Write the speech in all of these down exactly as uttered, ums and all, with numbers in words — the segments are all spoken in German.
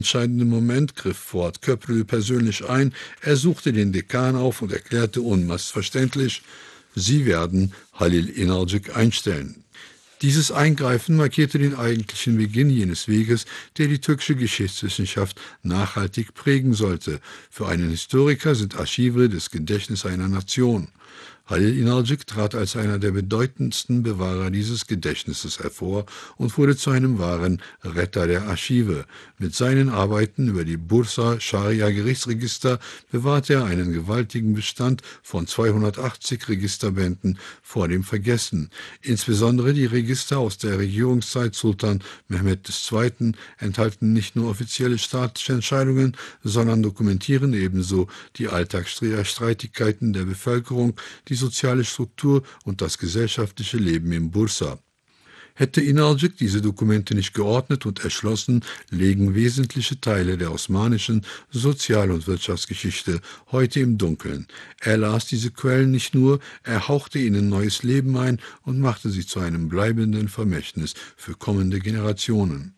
entscheidenden Moment griff Fuat Köprülü persönlich ein. Er suchte den Dekan auf und erklärte unmissverständlich: „Sie werden Halil İnalcık einstellen." Dieses Eingreifen markierte den eigentlichen Beginn jenes Weges, der die türkische Geschichtswissenschaft nachhaltig prägen sollte. Für einen Historiker sind Archive das Gedächtnis einer Nation. Halil İnalcık trat als einer der bedeutendsten Bewahrer dieses Gedächtnisses hervor und wurde zu einem wahren Retter der Archive. Mit seinen Arbeiten über die Bursa-Scharia-Gerichtsregister bewahrte er einen gewaltigen Bestand von zweihundertachtzig Registerbänden vor dem Vergessen. Insbesondere die Register aus der Regierungszeit Sultan Mehmed der Zweite enthalten nicht nur offizielle staatliche Entscheidungen, sondern dokumentieren ebenso die Alltagsstreitigkeiten der Bevölkerung, die soziale Struktur und das gesellschaftliche Leben in Bursa. Hätte İnalcık diese Dokumente nicht geordnet und erschlossen, lägen wesentliche Teile der osmanischen Sozial- und Wirtschaftsgeschichte heute im Dunkeln. Er las diese Quellen nicht nur, er hauchte ihnen neues Leben ein und machte sie zu einem bleibenden Vermächtnis für kommende Generationen.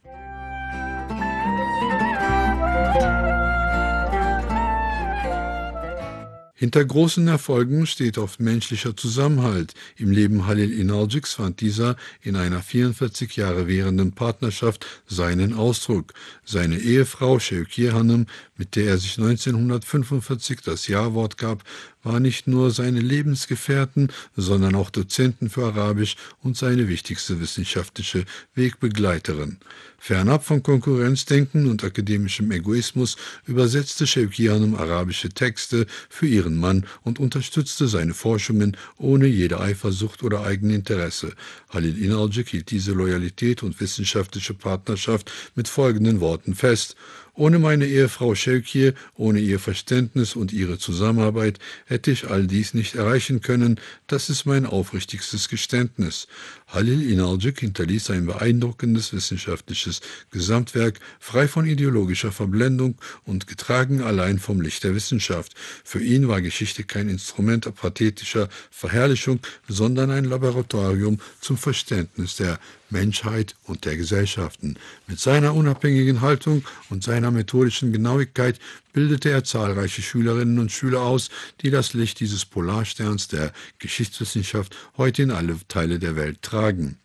Hinter großen Erfolgen steht oft menschlicher Zusammenhalt. Im Leben Halil İnalcıks fand dieser in einer vierundvierzig Jahre währenden Partnerschaft seinen Ausdruck. Seine Ehefrau Şevkiye Hanım, mit der er sich neunzehnhundertfünfundvierzig das Ja-Wort gab, war nicht nur seine Lebensgefährtin, sondern auch Dozentin für Arabisch und seine wichtigste wissenschaftliche Wegbegleiterin. Fernab von Konkurrenzdenken und akademischem Egoismus übersetzte Şevkiye Hanım arabische Texte für ihren Mann und unterstützte seine Forschungen ohne jede Eifersucht oder Eigeninteresse. Halil İnalcık hielt diese Loyalität und wissenschaftliche Partnerschaft mit folgenden Worten fest: „Ohne meine Ehefrau Şevkiye, ohne ihr Verständnis und ihre Zusammenarbeit hätte ich all dies nicht erreichen können. Das ist mein aufrichtigstes Geständnis." Halil İnalcık hinterließ ein beeindruckendes wissenschaftliches Gesamtwerk, frei von ideologischer Verblendung und getragen allein vom Licht der Wissenschaft. Für ihn war Geschichte kein Instrument pathetischer Verherrlichung, sondern ein Laboratorium zum Verständnis der Menschheit und der Gesellschaften. Mit seiner unabhängigen Haltung und seiner methodischen Genauigkeit bildete er zahlreiche Schülerinnen und Schüler aus, die das Licht dieses Polarsterns der Geschichtswissenschaft heute in alle Teile der Welt tragen.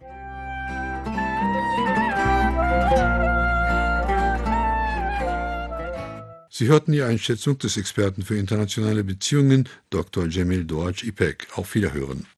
Sie hörten die Einschätzung des Experten für internationale Beziehungen, Doktor Cemil Doğaç İpek. Auf Wiederhören.